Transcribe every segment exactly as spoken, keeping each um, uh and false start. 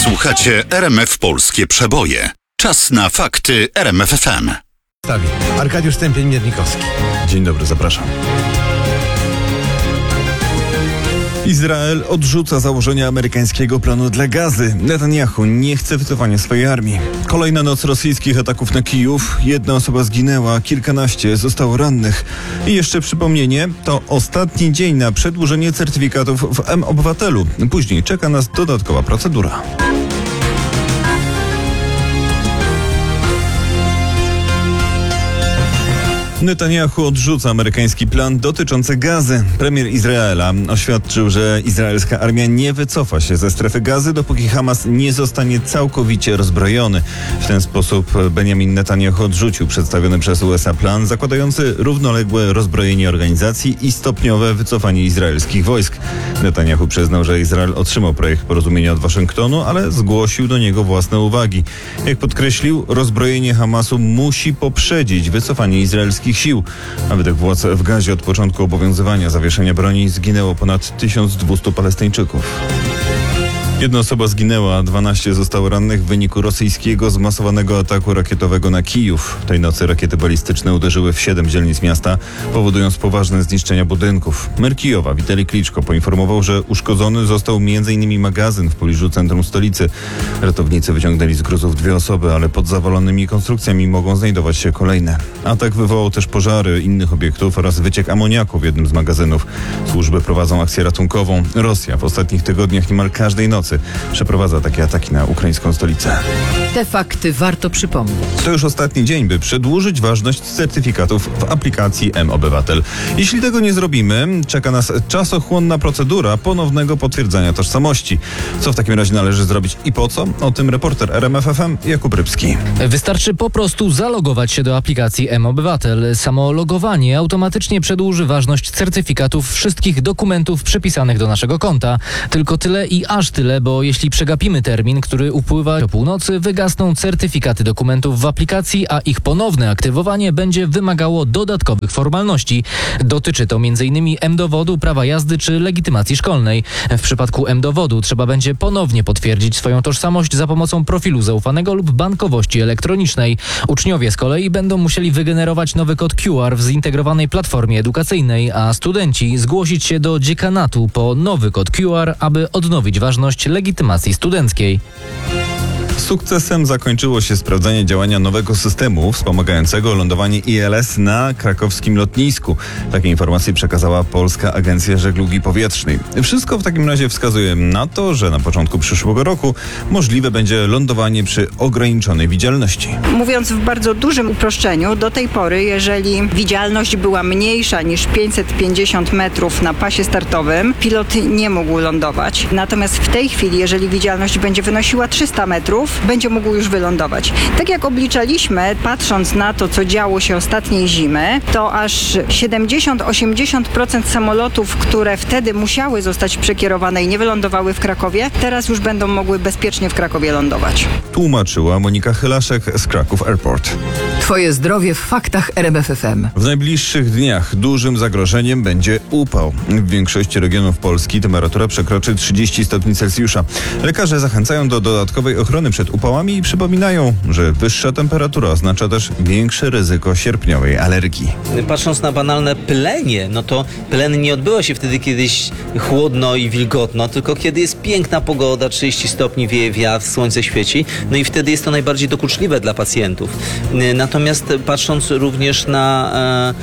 Słuchacie R M F Polskie Przeboje. Czas na fakty R M F F M. Stawi. Arkadiusz Stępień-Miernikowski. Dzień dobry, zapraszam. Izrael odrzuca założenia amerykańskiego planu dla Gazy. Netanyahu nie chce wycofania swojej armii. Kolejna noc rosyjskich ataków na Kijów. Jedna osoba zginęła, kilkanaście zostało rannych. I jeszcze przypomnienie, to ostatni dzień na przedłużenie certyfikatów w M-Obywatelu. Później czeka nas dodatkowa procedura. Netanyahu odrzuca amerykański plan dotyczący Gazy. Premier Izraela oświadczył, że izraelska armia nie wycofa się ze strefy Gazy, dopóki Hamas nie zostanie całkowicie rozbrojony. W ten sposób Benjamin Netanyahu odrzucił przedstawiony przez U S A plan zakładający równoległe rozbrojenie organizacji i stopniowe wycofanie izraelskich wojsk. Netanyahu przyznał, że Izrael otrzymał projekt porozumienia od Waszyngtonu, ale zgłosił do niego własne uwagi. Jak podkreślił, rozbrojenie Hamasu musi poprzedzić wycofanie izraelskich sił. A według władz w Gazie od początku obowiązywania zawieszenia broni zginęło ponad tysiąc dwieście Palestyńczyków. Jedna osoba zginęła, a dwanaście zostało rannych w wyniku rosyjskiego zmasowanego ataku rakietowego na Kijów. Tej nocy rakiety balistyczne uderzyły w siedem dzielnic miasta, powodując poważne zniszczenia budynków. Mer Kijowa Witalij Kliczko poinformował, że uszkodzony został między innymi magazyn w pobliżu centrum stolicy. Ratownicy wyciągnęli z gruzów dwie osoby, ale pod zawalonymi konstrukcjami mogą znajdować się kolejne. Atak wywołał też pożary innych obiektów oraz wyciek amoniaku w jednym z magazynów. Służby prowadzą akcję ratunkową. Rosja w ostatnich tygodniach niemal każdej nocy przeprowadza takie ataki na ukraińską stolicę. Te fakty warto przypomnieć. To już ostatni dzień, by przedłużyć ważność certyfikatów w aplikacji M-Obywatel. Jeśli tego nie zrobimy, czeka nas czasochłonna procedura ponownego potwierdzania tożsamości. Co w takim razie należy zrobić i po co? O tym reporter R M F F M Jakub Rybski. Wystarczy po prostu zalogować się do aplikacji M-Obywatel. Samo logowanie automatycznie przedłuży ważność certyfikatów wszystkich dokumentów przypisanych do naszego konta. Tylko tyle i aż tyle, bo jeśli przegapimy termin, który upływa o północy, wygasną certyfikaty dokumentów w aplikacji, a ich ponowne aktywowanie będzie wymagało dodatkowych formalności. Dotyczy to między innymi M-dowodu, prawa jazdy czy legitymacji szkolnej. W przypadku M-dowodu trzeba będzie ponownie potwierdzić swoją tożsamość za pomocą profilu zaufanego lub bankowości elektronicznej. Uczniowie z kolei będą musieli wygenerować nowy kod Q R w zintegrowanej platformie edukacyjnej, a studenci zgłosić się do dziekanatu po nowy kod Q R, aby odnowić ważność legitymacji studenckiej. Sukcesem zakończyło się sprawdzanie działania nowego systemu wspomagającego lądowanie I L S na krakowskim lotnisku. Takie informacje przekazała Polska Agencja Żeglugi Powietrznej. Wszystko w takim razie wskazuje na to, że na początku przyszłego roku możliwe będzie lądowanie przy ograniczonej widzialności. Mówiąc w bardzo dużym uproszczeniu, do tej pory, jeżeli widzialność była mniejsza niż pięćset pięćdziesiąt metrów na pasie startowym, pilot nie mógł lądować. Natomiast w tej chwili, jeżeli widzialność będzie wynosiła trzysta metrów, będzie mógł już wylądować. Tak jak obliczaliśmy, patrząc na to, co działo się ostatniej zimy, to aż siedemdziesiąt do osiemdziesięciu procent samolotów, które wtedy musiały zostać przekierowane i nie wylądowały w Krakowie, teraz już będą mogły bezpiecznie w Krakowie lądować. Tłumaczyła Monika Chylaszek z Kraków Airport. Twoje zdrowie w faktach R M F F M. W najbliższych dniach dużym zagrożeniem będzie upał. W większości regionów Polski temperatura przekroczy trzydzieści stopni Celsjusza. Lekarze zachęcają do dodatkowej ochrony przed upałami i przypominają, że wyższa temperatura oznacza też większe ryzyko sierpniowej alergii. Patrząc na banalne pylenie, no to pylenie nie odbywa się wtedy, kiedyś chłodno i wilgotno, tylko kiedy jest piękna pogoda, trzydzieści stopni, wieje wiatr, słońce świeci, no i wtedy jest to najbardziej dokuczliwe dla pacjentów. Natomiast patrząc również na,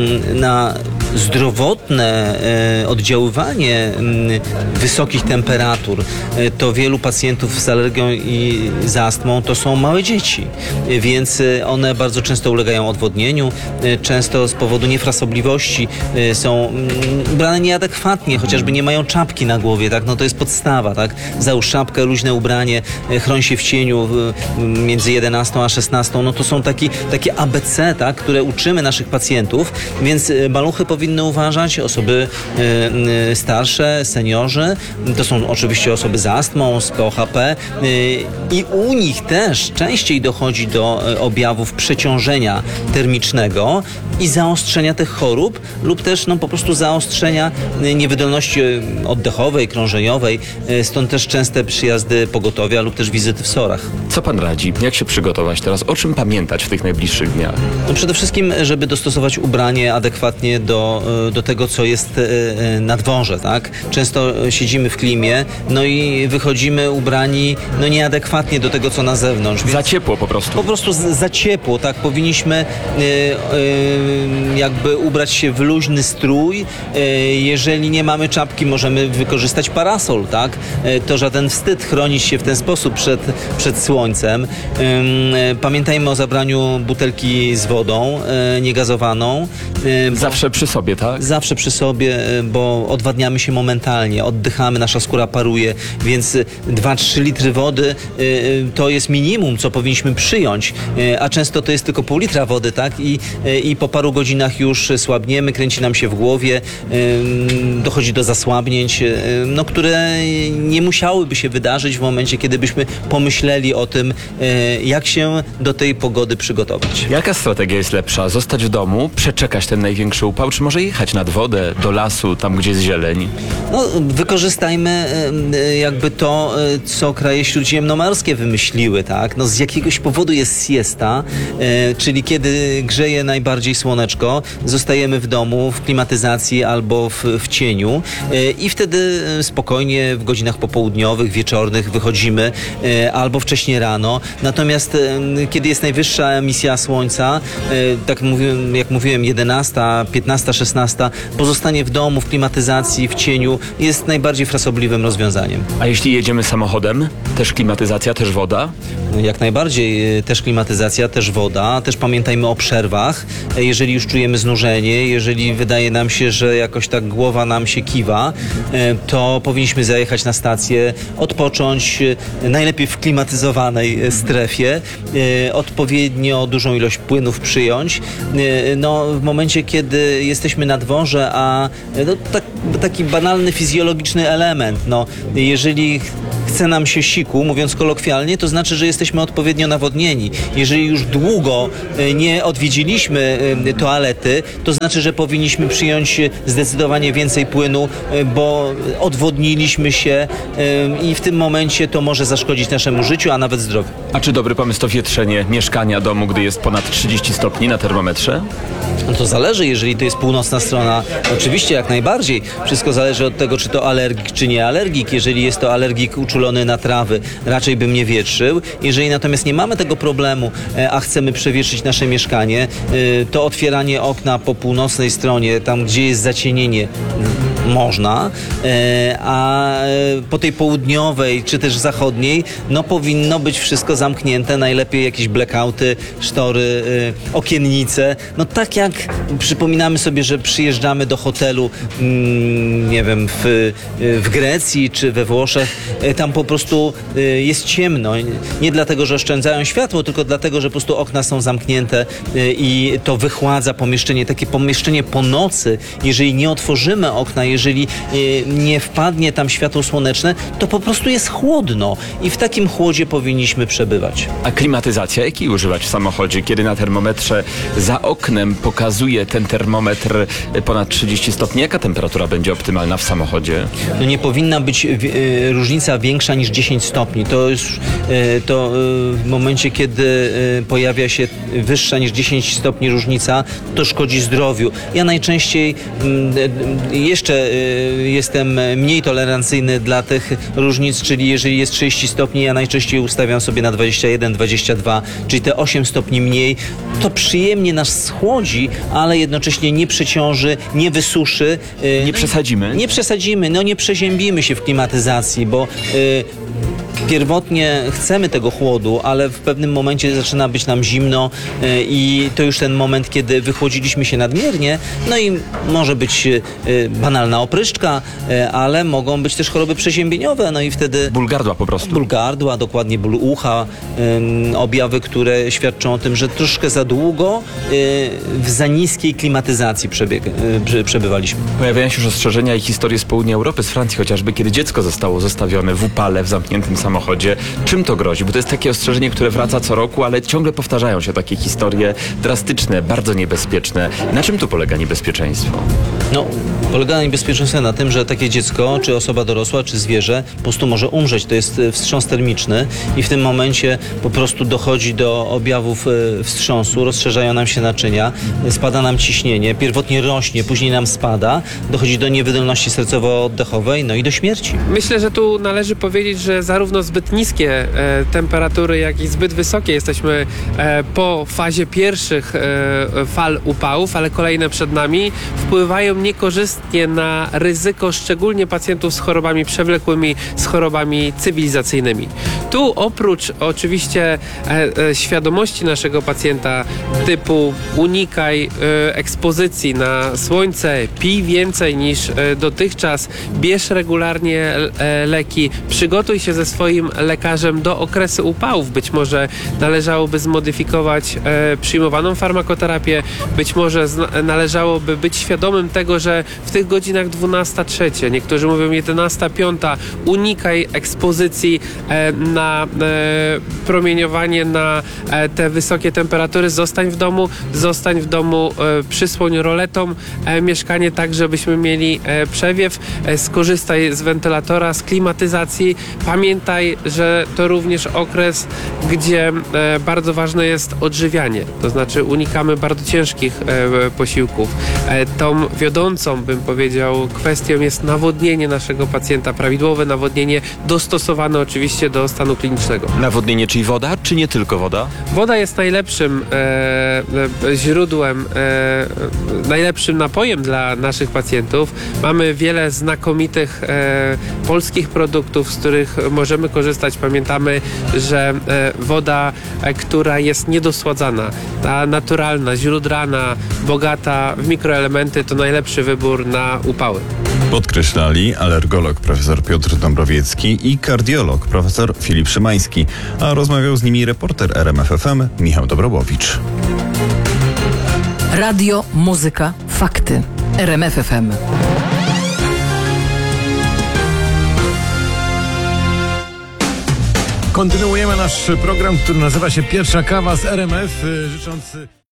na zdrowotne oddziaływanie wysokich temperatur, to wielu pacjentów z alergią i z astmą to są małe dzieci, więc one bardzo często ulegają odwodnieniu, często z powodu niefrasobliwości są brane nieadekwatnie, chociażby nie mają czapki na głowie, tak? No to jest podstawa, tak? Załóż czapkę, luźne ubranie, chroń się w cieniu między jedenastą a szesnastą, no to są taki, takie A B C, tak? Które uczymy naszych pacjentów, więc maluchy powinny uważać, osoby starsze, seniorzy, to są oczywiście osoby z astmą, z P O H P i u nich też częściej dochodzi do objawów przeciążenia termicznego, i zaostrzenia tych chorób lub też no, po prostu zaostrzenia niewydolności oddechowej, krążeniowej, stąd też częste przyjazdy pogotowia lub też wizyty w SOR-ach. Co pan radzi? Jak się przygotować teraz? O czym pamiętać w tych najbliższych dniach? No przede wszystkim, żeby dostosować ubranie adekwatnie do, do tego, co jest na dworze, tak? Często siedzimy w klimie, no i wychodzimy ubrani no nieadekwatnie do tego, co na zewnątrz. Za ciepło po prostu. Po prostu z, za ciepło, tak? Powinniśmy y, y, jakby ubrać się w luźny strój. Y, jeżeli nie mamy czapki, możemy wykorzystać parasol, tak? Y, to żaden wstyd chronić się w ten sposób przed, przed słońcem. Y, pamiętajmy o zabraniu butelki z wodą y, niegazowaną. Y, Zawsze przy sobie, tak? Zawsze przy sobie, y, bo odwadniamy się momentalnie, oddychamy, nasza skóra paruje, więc dwa trzy litry wody y, y, to jest minimum, co powinniśmy przyjąć, y, a często to jest tylko pół litra wody, tak? I, y, i po paru godzinach już słabniemy, kręci nam się w głowie, y, dochodzi do zasłabnięć, y, no, które nie musiałyby się wydarzyć w momencie, kiedy byśmy pomyśleli o tym, y, jak się do tej pogody przygotować. Jaka strategia jest lepsza? Zostać w domu, przeczekać ten największy upał, czy może jechać nad wodę, do lasu, tam gdzie jest zieleń? No, wykorzystajmy y, jakby to, y, co kraje śródziemnomorskie wymyśliły, tak? No, z jakiegoś powodu jest siesta, y, czyli kiedy grzeje najbardziej słoneczko, zostajemy w domu, w klimatyzacji albo w, w cieniu y, i wtedy spokojnie w godzinach popołudniowych, wieczornych wychodzimy y, albo wcześniej rano. Natomiast y, kiedy jest najwyższa emisja słońca, y, tak mówiłem, jak mówiłem, jedenasta, piętnasta, szesnasta, pozostanie w domu, w klimatyzacji, w cieniu jest najbardziej frasobliwym rozwiązaniem. A jeśli jedziemy samochodem? Też klimatyzacja, też woda? Jak najbardziej, też klimatyzacja, też woda, też pamiętajmy o przerwach. Jeżeli już czujemy znużenie, jeżeli wydaje nam się, że jakoś tak głowa nam się kiwa, to powinniśmy zajechać na stację, odpocząć, najlepiej w klimatyzowanej strefie, odpowiednio dużą ilość płynów przyjąć. No, w momencie, kiedy jesteśmy na dworze, a no, tak, taki banalny fizjologiczny element, no, jeżeli chce nam się siku, mówiąc kolokwialnie, to znaczy, że jesteśmy odpowiednio nawodnieni. Jeżeli już długo nie odwiedziliśmy toalety, to znaczy, że powinniśmy przyjąć zdecydowanie więcej płynu, bo odwodniliśmy się i w tym momencie to może zaszkodzić naszemu życiu, a nawet zdrowiu. A czy dobry pomysł to wietrzenie mieszkania, domu, gdy jest ponad trzydzieści stopni na termometrze? No to zależy, jeżeli to jest północna strona, oczywiście jak najbardziej. Wszystko zależy od tego, czy to alergik, czy nie alergik. Jeżeli jest to alergik uczulony na trawy, raczej bym nie wietrzył. Jeżeli natomiast nie mamy tego problemu, a chcemy przewietrzyć nasze mieszkanie, to otwieranie okna po północnej stronie, tam gdzie jest zacienienie, można, a po tej południowej, czy też zachodniej, no powinno być wszystko zamknięte, najlepiej jakieś blackouty, sztory, okiennice. No tak jak przypominamy sobie, że przyjeżdżamy do hotelu, nie wiem, w, w Grecji czy we Włoszech, tam po prostu jest ciemno. Nie dlatego, że oszczędzają światło, tylko dlatego, że po prostu okna są zamknięte i to wychładza pomieszczenie. Takie pomieszczenie po nocy, jeżeli nie otworzymy okna, jeżeli nie wpadnie tam światło słoneczne, to po prostu jest chłodno i w takim chłodzie powinniśmy przebywać. A klimatyzacja, jakiej używać w samochodzie, kiedy na termometrze za oknem pokazuje ten termometr ponad trzydzieści stopni? Jaka temperatura będzie optymalna w samochodzie? No nie powinna być y, różnica większa niż dziesięć stopni. To już y, to y, w momencie, kiedy y, pojawia się wyższa niż dziesięć stopni różnica, to szkodzi zdrowiu. Ja najczęściej y, jeszcze y, jestem mniej tolerancyjny dla tych różnic, czyli jeżeli jest trzydzieści stopni, ja najczęściej ustawiam sobie na dwadzieścia jeden, dwadzieścia dwa, czyli te osiem stopni mniej. To przyjemnie nas schłodzi, ale jednocześnie nie przeciąży, nie wysuszy. Nie no przesadzimy? Nie przesadzimy, no nie przeziębimy się w klimatyzacji, bo y, pierwotnie chcemy tego chłodu, ale w pewnym momencie zaczyna być nam zimno y, i to już ten moment, kiedy wychłodziliśmy się nadmiernie, no i może być y, banalna opryszczka, y, ale mogą być też choroby przeziębieniowe, no i wtedy... Ból gardła po prostu. Ból gardła, dokładnie ból ucha, y, objawy, które świadczą o tym, że troszkę za długo y, w za niskiej klimatyzacji przebieg, y, przebywaliśmy. Pojawiają się już ostrzeżenia i historie z południa Europy, z Francji chociażby, kiedy dziecko zostało zostawione w upale, w zamkniętym samochodzie. Czym to grozi? Bo to jest takie ostrzeżenie, które wraca co roku, ale ciągle powtarzają się takie historie drastyczne, bardzo niebezpieczne. Na czym tu polega niebezpieczeństwo? No, polega na niebezpieczeństwie na tym, że takie dziecko, czy osoba dorosła, czy zwierzę po prostu może umrzeć. To jest wstrząs termiczny i w tym momencie po prostu dochodzi do objawów wstrząsu, rozszerzają nam się naczynia, spada nam ciśnienie, pierwotnie rośnie, później nam spada, dochodzi do niewydolności sercowo-oddechowej, no i do śmierci. Myślę, że tu należy powiedzieć, że zarówno zbyt niskie e, temperatury, jak i zbyt wysokie jesteśmy e, po fazie pierwszych e, fal upałów, ale kolejne przed nami, wpływają niekorzystnie na ryzyko szczególnie pacjentów z chorobami przewlekłymi, z chorobami cywilizacyjnymi. Tu oprócz oczywiście e, e, świadomości naszego pacjenta typu unikaj e, ekspozycji na słońce, pij więcej niż e, dotychczas, bierz regularnie e, leki, przygotuj się ze swoim lekarzem do okresu upałów. Być może należałoby zmodyfikować e, przyjmowaną farmakoterapię, być może zna, należałoby być świadomym tego, że w tych godzinach dwunasta trzecia, niektórzy mówią jedenasta piąta, unikaj ekspozycji e, na e, promieniowanie, na e, te wysokie temperatury, zostań w domu, zostań w domu, e, przysłoń roletą e, mieszkanie tak, żebyśmy mieli e, przewiew, e, skorzystaj z wentylatora, z klimatyzacji. Pamiętaj, że to również okres, gdzie e, bardzo ważne jest odżywianie, to znaczy unikamy bardzo ciężkich e, posiłków. E, tą wiodącą, bym powiedział, kwestią jest nawodnienie naszego pacjenta, prawidłowe nawodnienie, dostosowane oczywiście do stanu klinicznego. Nawodnienie, czyli woda, czy nie tylko woda? Woda jest najlepszym e, e, źródłem, e, najlepszym napojem dla naszych pacjentów. Mamy wiele znakomitych e, polskich produktów, z których możemy korzystać. Pamiętamy, że e, woda, e, która jest niedosładzana, ta naturalna, źródlana, bogata w mikroelementy, to najlepszy wybór na upały. Podkreślali alergolog profesor Piotr Dąbrowiecki i kardiolog profesor Filip Szymański, a rozmawiał z nimi reporter R M F F M Michał Dobrobowicz. Radio, muzyka, fakty. R M F F M. Kontynuujemy nasz program, który nazywa się Pierwsza kawa z R M F, życząc...